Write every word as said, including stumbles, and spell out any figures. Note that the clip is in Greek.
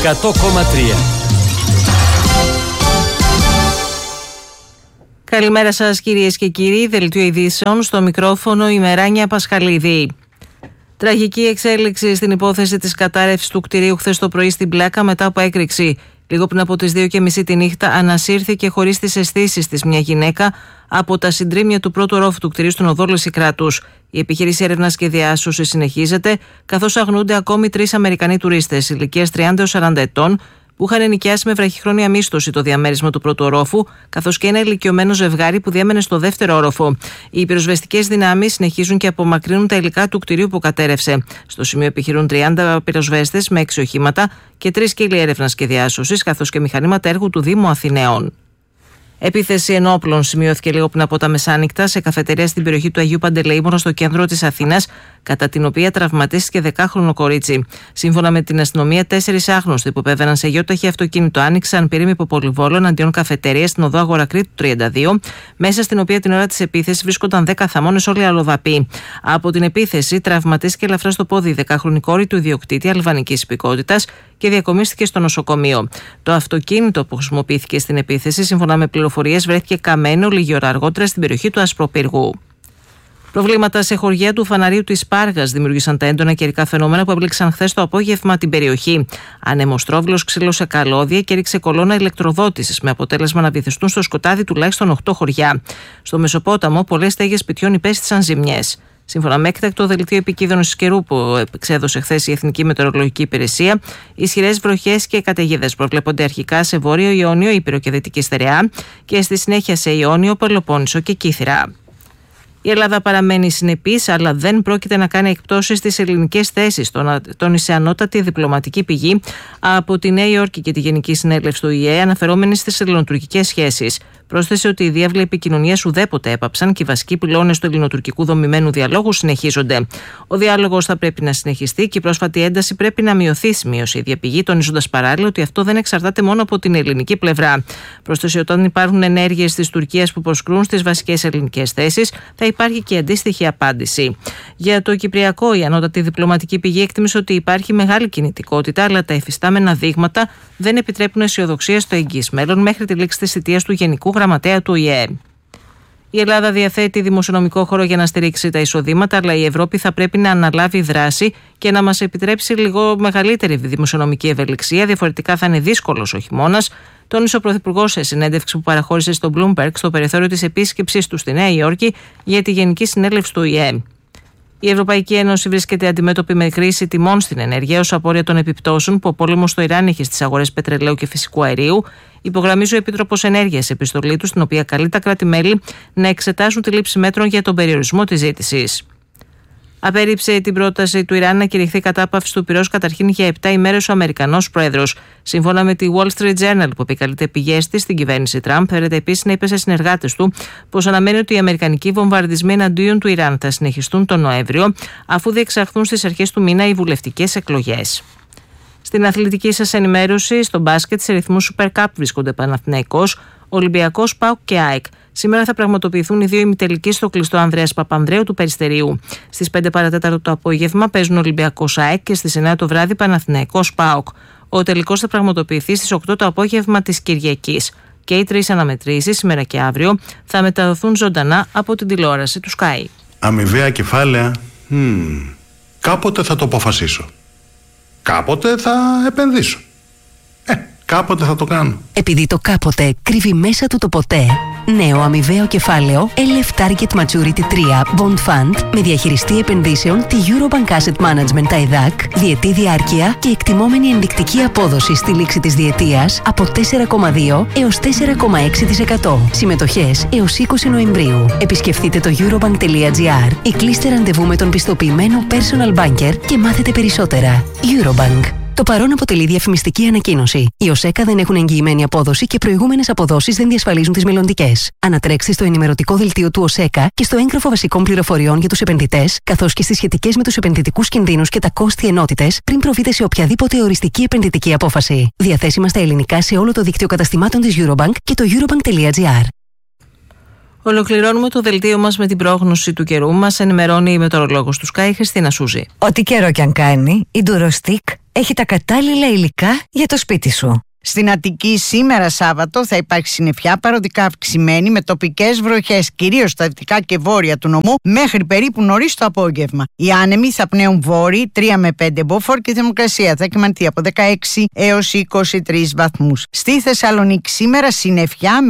εκατό κόμμα τρία. Καλημέρα σας κυρίες και κύριοι, δελτίο ειδήσεων, στο μικρόφωνο η Μεράνια Πασχαλίδη. Τραγική εξέλιξη στην υπόθεση της κατάρρευσης του κτηρίου χθες το πρωί στην Πλάκα μετά από έκρηξη. Λίγο πριν από τις δύο και μισή τη νύχτα ανασύρθηκε χωρίς τις αισθήσεις της μια γυναίκα από τα συντρίμμια του πρώτου ορόφου του κτηρίου στον οδό Λυσικράτους. Η επιχείρηση έρευνας και διάσωσης συνεχίζεται, καθώς αγνοούνται ακόμη τρεις Αμερικανοί τουρίστες ηλικίας τριάντα έως σαράντα ετών που είχαν ενοικιάσει με βραχυχρόνια μίσθωση το διαμέρισμα του πρώτου ορόφου, καθώς και ένα ηλικιωμένο ζευγάρι που διέμενε στο δεύτερο όροφο. Οι πυροσβεστικές δυνάμεις συνεχίζουν και απομακρύνουν τα υλικά του κτηρίου που κατέρευσε. Στο σημείο επιχειρούν τριάντα πυροσβέστες με έξι οχήματα και τρεις σκύλοι έρευνας και διάσωσης, καθώς και μηχανήματα έργου του Δήμου Αθηναίων. Επίθεση ενόπλων σημειώθηκε λίγο πριν από τα μεσάνυχτα σε καφετερία στην περιοχή του Αγίου Παντελεήμωνα στο κέντρο της Αθήνας, κατά την οποία τραυματίστηκε δεκάχρονο κορίτσι. Σύμφωνα με την αστυνομία, τέσσερις άγνωστοι που επέβαιναν σε γεώταχη αυτοκίνητο άνοιξαν πυρήμη από πολυβόλο εναντίον καφετερία στην οδό Αγορακρίτου τριάντα δύο, μέσα στην οποία την ώρα της επίθεσης βρίσκονταν δέκα θαμώνες όλοι αλλοδαποί. Από την επίθεση τραυματίστηκε ελαφρά στο πόδι η δεκάχρονη κόρη του ιδιοκτήτη αλβανικής υπηκότητας και διακομίστηκε στο νοσοκομείο. Το αυτοκίνητο που χρησιμοποιήθηκε στην επίθεση, σύμφωνα με πληροφορίες, βρέθηκε καμένο λίγη ώρα αργότερα στην περιοχή του Ασπροπύργου. Προβλήματα σε χωριά του Φαναρίου της Σπάργας δημιούργησαν τα έντονα καιρικά φαινόμενα που έμπλεξαν χθες το απόγευμα την περιοχή. Ανεμοστρόβιλος ξύλωσε καλώδια και ρίξε κολόνα ηλεκτροδότησης, με αποτέλεσμα να βυθιστούν στο σκοτάδι τουλάχιστον οκτώ χωριά. Στο Μεσοπόταμο, πολλές στέγες σπιτιών υπέστησαν ζημιές. Σύμφωνα με έκτακτο δελτίο επικείδωνωσης καιρού που εξέδωσε χθες η Εθνική Μετεωρολογική Υπηρεσία, ισχυρές βροχές και καταιγίδες προβλέπονται αρχικά σε Βόρειο Ιόνιο, Ήπειρο και Δυτική Στερεά και στη συνέχεια σε Ιόνιο, Πελοπόννησο και Κύθυρα. Η Ελλάδα παραμένει συνεπής, αλλά δεν πρόκειται να κάνει εκπτώσεις στις ελληνικές θέσεις, τόνισε ανώτατη διπλωματική πηγή από τη Νέα Υόρκη και τη Γενική Συνέλευση του Ο Η Ε, αναφερόμενη στις ελληνοτουρκικές σχέσεις. Πρόσθεσε ότι οι διάβλοι επικοινωνίας ουδέποτε έπαψαν και οι βασικοί πυλώνες του ελληνοτουρκικού δομημένου διαλόγου συνεχίζονται. Ο διάλογος θα πρέπει να συνεχιστεί και η πρόσφατη ένταση πρέπει να μειωθεί, σημείωσε η ίδια πηγή, τονίζοντας παράλληλα ότι αυτό δεν εξαρτάται μόνο από την ελληνική πλευρά. Πρόσθεσε ότι όταν υπάρχουν ενέργειες της Τουρκίας που προσκρούν στις βασικές ελληνικές θέσεις, θα υπάρχει και αντίστοιχη απάντηση. Για το Κυπριακό, η ανώτατη διπλωματική πηγή εκτίμησε ότι υπάρχει μεγάλη κινητικότητα, αλλά τα υφιστάμενα δείγματα δεν επιτρέπουν αισιοδοξία στο εγγύς μέλλον μέχρι τη λήξη της θητείας του Γενικού Γραμματέα του Ο Η Ε. Η Ελλάδα διαθέτει δημοσιονομικό χώρο για να στηρίξει τα εισοδήματα, αλλά η Ευρώπη θα πρέπει να αναλάβει δράση και να μας επιτρέψει λίγο μεγαλύτερη δημοσιονομική ευελιξία. Διαφορετικά θα είναι δύσκολος ο χειμώνας, τόνισε ο Πρωθυπουργός σε συνέντευξη που παραχώρησε στο Bloomberg στο περιθώριο της επίσκεψής του στη Νέα Υόρκη για τη Γενική Συνέλευση του Ο Η Ε. Η Ευρωπαϊκή Ένωση βρίσκεται αντιμέτωπη με κρίση τιμών στην ενέργεια ως απόρρια των επιπτώσεων που ο πόλεμος στο Ιράν είχε στις αγορές πετρελαίου και φυσικού αερίου, υπογραμμίζει ο Επίτροπος Ενέργειας σε επιστολή του, στην οποία καλεί τα κράτη-μέλη να εξετάσουν τη λήψη μέτρων για τον περιορισμό της ζήτησης. Απέρριψε την πρόταση του Ιράν να κηρυχθεί κατάπαυση του πυρός καταρχήν για επτά ημέρες ο Αμερικανός Πρόεδρος. Σύμφωνα με τη Wall Street Journal, που επικαλείται πηγές της στην κυβέρνηση Τραμπ, φέρεται επίσης να είπε σε συνεργάτες του πως αναμένει ότι οι αμερικανικοί βομβαρδισμοί εναντίον του Ιράν θα συνεχιστούν τον Νοέμβριο, αφού διεξαχθούν στις αρχές του μήνα οι βουλευτικές εκλογές. Στην αθλητική σας ενημέρωση, στο μπάσκετ σε ρυθμού Super Cup βρίσκονται Παναθηναϊκός, Ολυμπιακός, ΠΑΟΚ και ΑΕΚ. Σήμερα θα πραγματοποιηθούν οι δύο ημιτελικοί στο κλειστό Ανδρέας Παπανδρέου του Περιστερίου. Στις πέντε παρατέταρτο το απόγευμα παίζουν Ολυμπιακός ΑΕΚ και στις εννιά το βράδυ Παναθηναϊκός ΠΑΟΚ. Ο τελικός θα πραγματοποιηθεί στις οκτώ το απόγευμα της Κυριακής. Και οι τρεις αναμετρήσεις, σήμερα και αύριο, θα μεταδοθούν ζωντανά από την τηλεόραση του Sky. Αμοιβαία κεφάλαια. Hmm. Κάποτε θα το αποφασίσω. Κάποτε θα επενδύσω. Ε, κάποτε θα το κάνω. Επειδή το κάποτε κρύβει μέσα του το ποτέ, νέο αμοιβαίο κεφάλαιο ελ εφ Target Maturity τρία Bond Fund με διαχειριστή επενδύσεων τη Eurobank Asset Management τα ΕΔΑΚ, διετή διάρκεια και εκτιμόμενη ενδεικτική απόδοση στη λήξη της διετίας από τέσσερα κόμμα δύο έως τέσσερα κόμμα έξι τοις εκατό. Συμμετοχές έως είκοσι Νοεμβρίου. Επισκεφτείτε το eurobank τελεία gr ή κλείστε ραντεβού με τον πιστοποιημένο personal banker και μάθετε περισσότερα. Eurobank. Το παρόν αποτελεί διαφημιστική ανακοίνωση. Οι ΟΣΕΚΑ δεν έχουν εγγυημένη απόδοση και προηγούμενες αποδόσεις δεν διασφαλίζουν τις μελλοντικές. Ανατρέξτε στο ενημερωτικό δελτίο του ΟΣΕΚΑ και στο έγγραφο βασικών πληροφοριών για τους επενδυτές, καθώς και στις σχετικές με τους επενδυτικούς κινδύνους και τα κόστη ενότητες, πριν προβείτε σε οποιαδήποτε οριστική επενδυτική απόφαση. Διαθέσιμα στα ελληνικά σε όλο το δίκτυο καταστημάτων της Eurobank και το eurobank τελεία gr. Ολοκληρώνουμε το δελτίο μας με την πρόγνωση του καιρού. Μας ενημερώνει η μετεωρολόγος του Sky, Χριστίνα Σούζη. Ό,τι καιρό κι αν κάνει, η Durostick έχει τα κατάλληλα υλικά για το σπίτι σου. Στην Αττική σήμερα Σάββατο θα υπάρξει συννεφιά παροδικά αυξημένη με τοπικές βροχές κυρίως στα δυτικά και βόρεια του νομού μέχρι περίπου νωρίς το απόγευμα. Οι άνεμοι θα πνέουν βόρειοι τρία με πέντε μποφόρ και η θερμοκρασία θα κυμανθεί από δεκαέξι έως είκοσι τρεις βαθμούς. Στη Θεσσαλονίκη σήμερα συννεφιά